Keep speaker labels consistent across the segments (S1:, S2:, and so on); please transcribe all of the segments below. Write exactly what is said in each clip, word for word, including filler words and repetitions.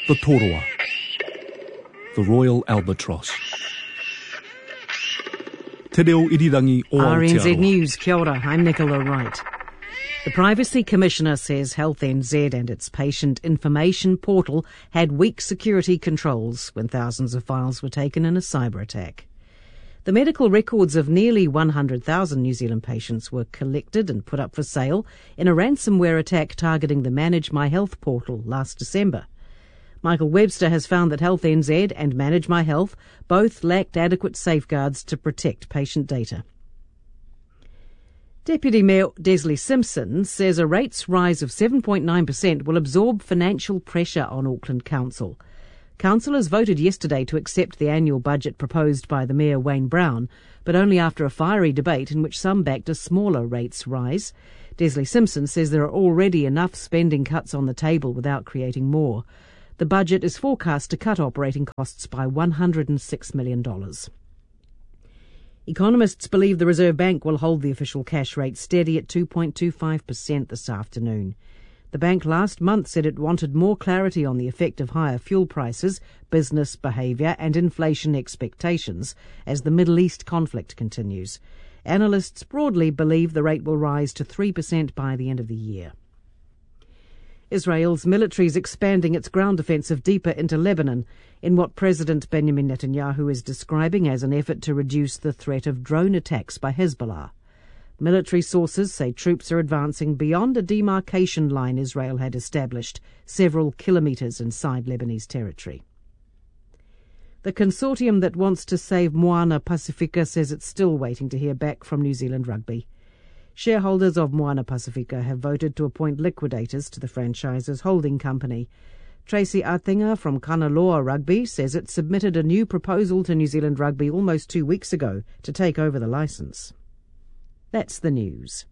S1: the Toroa, the Royal Albatross. Te reo irirangi o
S2: R N Z
S1: Aotearoa.
S2: News, kia ora, I'm Nicola Wright. The Privacy Commissioner says Health N Z and its patient information portal had weak security controls when thousands of files were taken in a cyber attack. The medical records of nearly one hundred thousand New Zealand patients were collected and put up for sale in a ransomware attack targeting the Manage My Health portal last December. Michael Webster has found that Health N Z and Manage My Health both lacked adequate safeguards to protect patient data. Deputy Mayor Desley Simpson says a rates rise of seven point nine percent will absorb financial pressure on Auckland Council. Councillors voted yesterday to accept the annual budget proposed by the Mayor Wayne Brown, but only after a fiery debate in which some backed a smaller rates rise. Desley Simpson says there are already enough spending cuts on the table without creating more. The budget is forecast to cut operating costs by one hundred six million dollars. Economists believe the Reserve Bank will hold the official cash rate steady at two point two five percent this afternoon. The bank last month said it wanted more clarity on the effect of higher fuel prices, business behaviour and inflation expectations as the Middle East conflict continues. Analysts broadly believe the rate will rise to three percent by the end of the year. Israel's military is expanding its ground offensive deeper into Lebanon in what President Benjamin Netanyahu is describing as an effort to reduce the threat of drone attacks by Hezbollah. Military sources say troops are advancing beyond a demarcation line Israel had established several kilometres inside Lebanese territory. The consortium that wants to save Moana Pacifica says it's still waiting to hear back from New Zealand Rugby. Shareholders of Moana Pacifica have voted to appoint liquidators to the franchise's holding company. Tracy Artinga from Kanaloa Rugby says it submitted a new proposal to New Zealand Rugby almost two weeks ago to take over the licence. That's the news.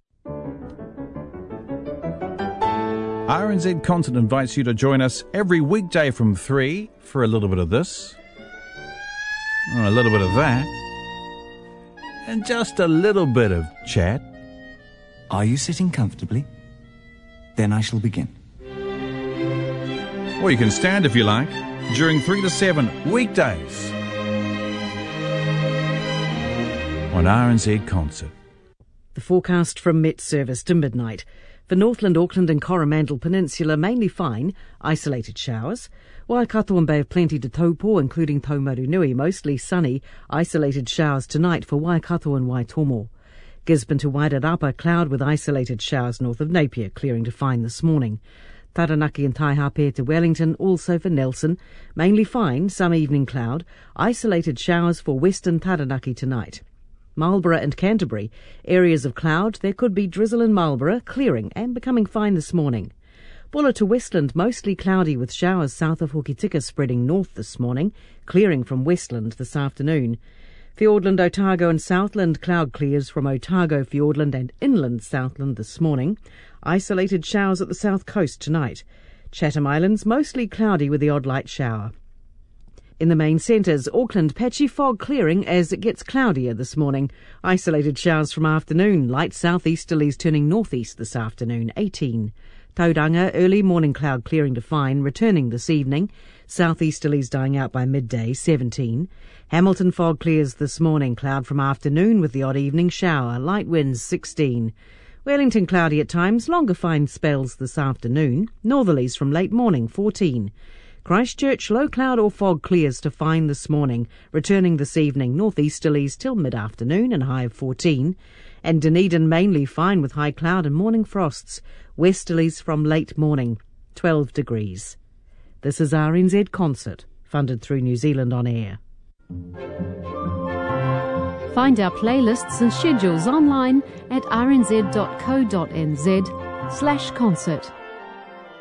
S3: R N Z Concert invites you to join us every weekday from three for a little bit of this, a little bit of that, and just a little bit of chat.
S4: Are you sitting comfortably? Then I shall begin.
S3: Or you can stand if you like, during three to seven weekdays on R N Z Concert.
S2: The forecast from Met Service to midnight. For Northland, Auckland and Coromandel Peninsula, mainly fine, isolated showers. Waikato and Bay of Plenty to Taupo, including Taumarunui, mostly sunny, isolated showers tonight for Waikato and Waitomo. Gisborne to Wairarapa, cloud with isolated showers north of Napier, clearing to fine this morning. Taranaki and Taihape to Wellington, also for Nelson, mainly fine, some evening cloud, isolated showers for western Taranaki tonight. Marlborough and Canterbury, areas of cloud, there could be drizzle in Marlborough, clearing and becoming fine this morning. Bulla to Westland, mostly cloudy with showers south of Hokitika spreading north this morning, clearing from Westland this afternoon. Fiordland, Otago and Southland, cloud clears from Otago, Fiordland and inland Southland this morning. Isolated showers at the south coast tonight. Chatham Islands, mostly cloudy with the odd light shower. In the main centres, Auckland, patchy fog clearing as it gets cloudier this morning. Isolated showers from afternoon, light southeasterlies turning northeast this afternoon, eighteen. Tauranga, early morning cloud clearing to fine, returning this evening. Southeasterlies dying out by midday, seventeen. Hamilton fog clears this morning, cloud from afternoon with the odd evening shower, light winds, sixteen. Wellington cloudy at times, longer fine spells this afternoon. Northerlies from late morning, fourteen. Christchurch, low cloud or fog clears to fine this morning, returning this evening, northeasterlies till mid-afternoon and high of fourteen. And Dunedin mainly fine with high cloud and morning frosts, westerlies from late morning, twelve degrees. This is R N Z Concert, funded through New Zealand On Air.
S5: Find our playlists and schedules online at r n z dot co dot n z slash concert.